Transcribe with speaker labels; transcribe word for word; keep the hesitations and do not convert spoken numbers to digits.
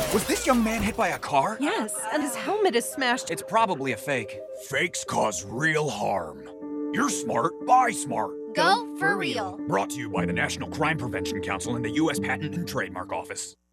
Speaker 1: Was this young man hit by a car?
Speaker 2: Yes, and his helmet is smashed.
Speaker 1: It's probably a fake. Fakes cause real harm. You're smart, buy smart.
Speaker 3: Go for real.
Speaker 1: Brought to you by the National Crime Prevention Council and the U S Patent and Trademark Office.